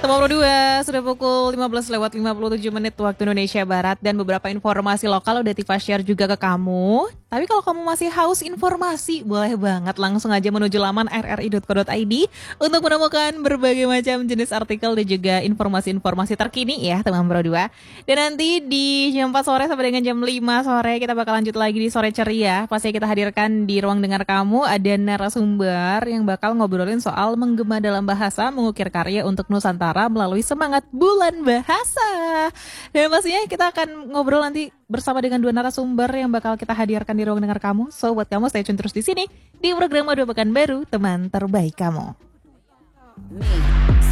Teman Pro 2, sudah pukul 15:57 waktu Indonesia Barat dan beberapa informasi lokal udah Tifa share juga ke kamu. Tapi kalau kamu masih haus informasi, boleh banget langsung aja menuju laman rri.co.id untuk menemukan berbagai macam jenis artikel dan juga informasi-informasi terkini ya teman Pro 2. Dan nanti di jam 4 sore sampai dengan jam 5 sore kita bakal lanjut lagi di Sore Ceria. Pasti kita hadirkan di ruang dengar kamu ada narasumber yang bakal ngobrolin soal menggema dalam bahasa, mengukir karya untuk Nusantara melalui semangat Bulan Bahasa. Dan pastinya kita akan ngobrol nanti bersama dengan dua narasumber yang bakal kita hadirkan di ruang dengar kamu. So buat kamu stay tune terus di sini di program Madu Pekanbaru, teman terbaik kamu.